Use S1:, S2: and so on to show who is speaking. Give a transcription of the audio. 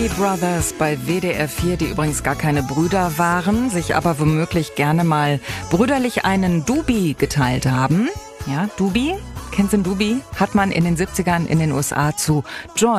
S1: Die Brothers bei WDR 4, die übrigens gar keine Brüder waren, sich aber womöglich gerne mal brüderlich einen Doobie geteilt haben. Ja, Doobie? Kennst du einen Doobie? Hat man in den 70ern in den USA zu Joy